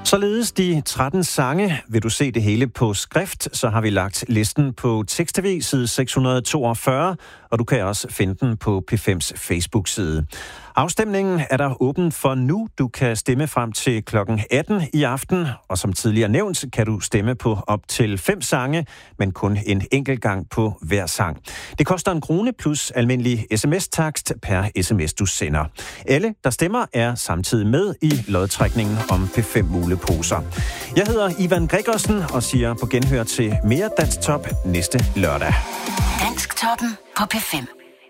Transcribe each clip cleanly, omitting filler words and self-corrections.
Således de 13 sange. Vil du se det hele på skrift, så har vi lagt listen på Tekst-TV side 642, og du kan også finde den på P5's Facebook-side. Afstemningen er der åben for nu. Du kan stemme frem til klokken 18 i aften, og som tidligere nævnt, kan du stemme på op til 5 sange, men kun en enkelt gang på hver sang. Det koster 1 krone plus almindelig sms-takst per sms, du sender. Alle, der stemmer, er samtidig med i lodtrækningen om P5 muleposer. Jeg hedder Ivan Gregersen og siger på genhør til mere Dansk Top næste lørdag. Dansktoppen på P5.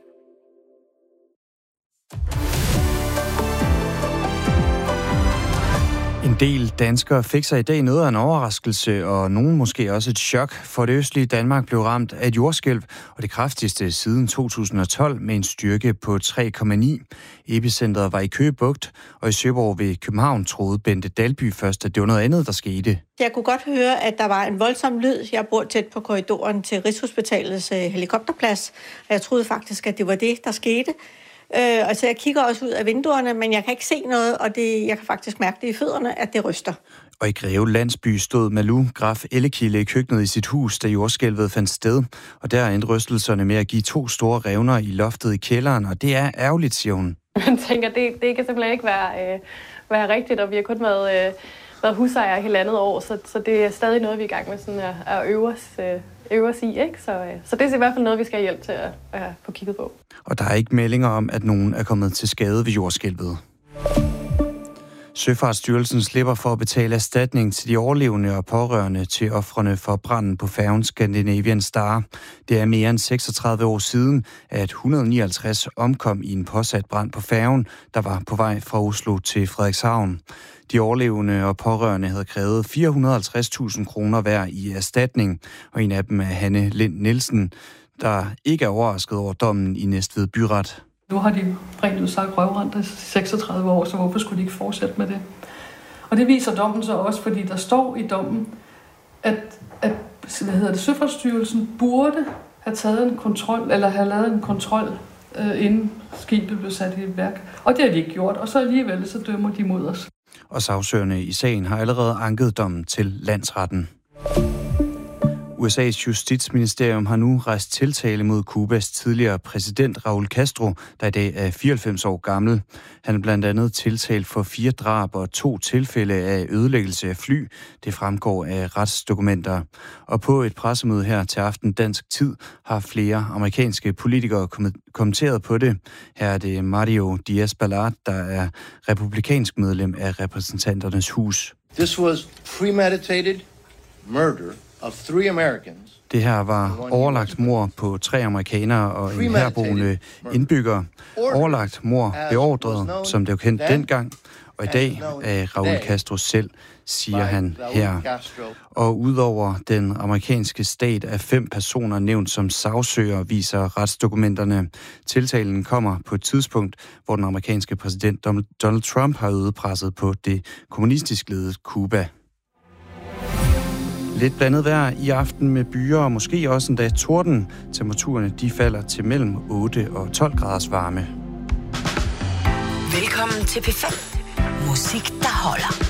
En del danskere fik sig i dag noget af en overraskelse, og nogen måske også et chok, for det østlige Danmark blev ramt af et jordskælv, og det kraftigste siden 2012 med en styrke på 3,9. Epicentret var i Køge Bugt, og i Søborg ved København troede Bente Dalby først, at det var noget andet, der skete. Jeg kunne godt høre, at der var en voldsom lyd. Jeg bor tæt på korridoren til Rigshospitalets helikopterplads, og jeg troede faktisk, at det var det, der skete. Altså jeg kigger også ud af vinduerne, men jeg kan ikke se noget, og jeg kan faktisk mærke det i fødderne, at det ryster. Og i Greve landsby stod Malou Graf Ellekilde i køkkenet i sit hus, da jordskælvet fandt sted. Og der endte rystelserne med at give 2 store revner i loftet i kælderen, og det er ærgerligt, siger hun. Man tænker, det kan simpelthen ikke være rigtigt, og vi har kun været husejere hele andet år, så det er stadig noget, vi er i gang med sådan at øve os i, ikke? Så det er i hvert fald noget, vi skal have hjælp til at få kigget på. Og der er ikke meldinger om, at nogen er kommet til skade ved jordskælvet. Søfartsstyrelsen slipper for at betale erstatning til de overlevende og pårørende til ofrene for branden på færgen Scandinavian Star. Det er mere end 36 år siden, at 159 omkom i en påsat brand på færgen, der var på vej fra Oslo til Frederikshavn. De overlevende og pårørende havde krævet 450.000 kroner hver i erstatning, og en af dem er Hanne Lind Nielsen, der ikke er overrasket over dommen i Næstved Byret. Nu har de rent ud sagt røvrent i 36 år, så hvorfor skulle de ikke fortsætte med det? Og det viser dommen så også, fordi der står i dommen, at Søfartsstyrelsen burde have taget en kontrol, eller have lavet en kontrol, inden skibet blev sat i værk. Og det har de ikke gjort, og så alligevel så dømmer de mod os. Og sagsøgerne i sagen har allerede anket dommen til landsretten. USA's justitsministerium har nu rejst tiltale mod Cubas tidligere præsident Raúl Castro, der i dag er 94 år gammel. Han er blandt andet tiltalt for 4 drab og 2 tilfælde af ødelæggelse af fly. Det fremgår af retsdokumenter. Og på et pressemøde her til aften dansk tid har flere amerikanske politikere kommenteret på det. Her er det Mario Diaz-Balart, der er republikansk medlem af repræsentanternes hus. This was premeditated murder of 3 Americans. Det her var overlagt mord på 3 amerikanere og en herboende indbygger. Overlagt mord beordret, som det var kendt dengang, og i dag af Raúl Castro selv, siger han her. Og udover den amerikanske stat er 5 personer nævnt som sagsøgere, viser retsdokumenterne. Tiltalen kommer på et tidspunkt, hvor den amerikanske præsident Donald Trump har øget presset på det kommunistisk ledede Cuba. Lidt blandet vejr i aften med byer og måske også endda torden. Temperaturerne de falder til mellem 8 og 12 graders varme. Velkommen til P5. Musik, der holder.